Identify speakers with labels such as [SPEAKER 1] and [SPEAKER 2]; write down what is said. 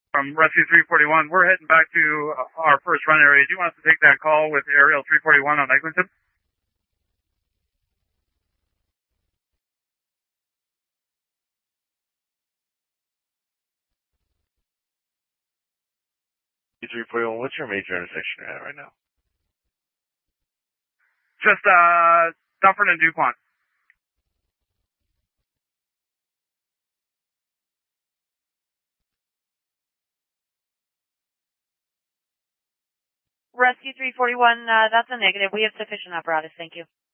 [SPEAKER 1] From Rescue 341, we're heading back to our first run area. Do you want us to take that call with Aerial 341 on Eglinton?
[SPEAKER 2] E341, what's your major intersection you're at right now?
[SPEAKER 1] Just Dufferin and DuPont.
[SPEAKER 3] Rescue 341, that's a negative. We have sufficient apparatus, thank you.